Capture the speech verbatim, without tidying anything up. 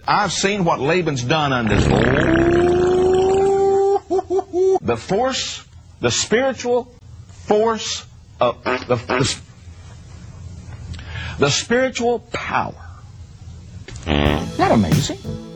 I've seen what Laban's done on this. The force, the spiritual force of the, the, the spiritual power. Isn't that amazing?